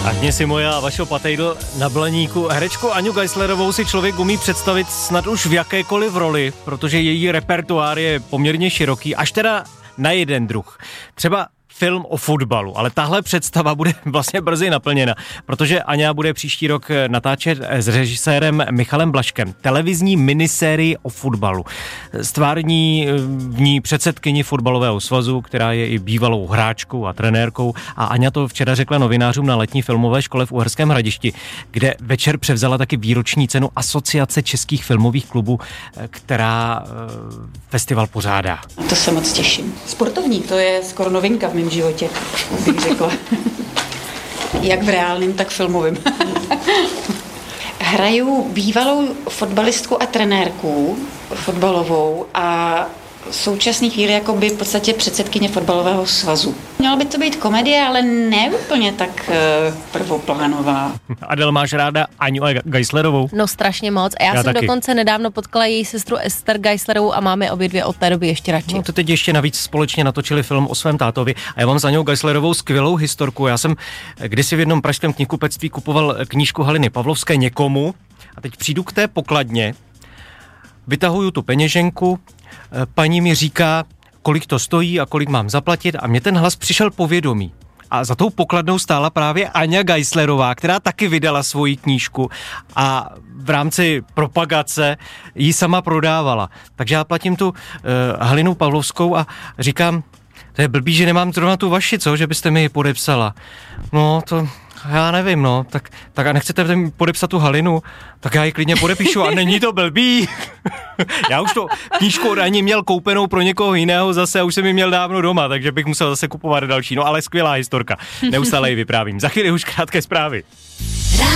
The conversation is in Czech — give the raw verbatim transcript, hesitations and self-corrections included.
Agně Simoja a Vašo Patejdl na Blaníku. Herečku Aňu Geislerovou si člověk umí představit snad už v jakékoliv roli, protože její repertoár je poměrně široký, až teda na jeden druh. Třeba film o fotbalu, ale tahle představa bude vlastně brzy naplněna, protože Aňa bude příští rok natáčet s režisérem Michalem Blažkem televizní minisérii o fotbalu. Stvární v ní předsedkyni fotbalového svazu, která je i bývalou hráčkou a trenérkou, a Aňa to včera řekla novinářům na letní filmové škole v Uherském Hradišti, kde večer převzala taky výroční cenu Asociace českých filmových klubů, která festival pořádá. To se moc těším. Sportovní, to je skoro novinka v mém životě, bych řekla. Jak v reálném, tak filmovém. Hraju bývalou fotbalistku a trenérku fotbalovou a v současné chvíli jakoby v podstatě předsedkyně fotbalového svazu. Měla by to být komedie, ale ne úplně tak uh, prvoplánová. Adel, máš ráda Aňu Geislerovou? No strašně moc. A já, já jsem taky. Dokonce nedávno potkala její sestru Ester Geislerovou a máme obě dvě od té doby ještě radši. No to teď ještě navíc společně natočili film o svém tátovi a já mám s Aňou Geislerovou skvělou historku. Já jsem kdysi v jednom pražském knihkupectví kupoval knížku Haliny Pavlovské někomu a teď přijdu k té pokladně, vytahuju tu peněženku, paní mi říká, kolik to stojí a kolik mám zaplatit, a mě ten hlas přišel povědomí. A za tou pokladnou stála právě Aňa Geislerová, která taky vydala svoji knížku a v rámci propagace ji sama prodávala. Takže já platím tu uh, Halinu Pavlovskou a říkám, to je blbý, že nemám zrovna tu vaši, co? Že byste mi ji podepsala. No to... Já nevím, no, tak, tak a nechcete podepsat tu Halinu, tak já ji klidně podepíšu a není to blbý. Já už to knížku od Ani měl koupenou pro někoho jiného zase a už jsem ji měl dávno doma, takže bych musel zase kupovat další, no ale skvělá historka, neustále ji vyprávím. Za chvíli už krátké zprávy.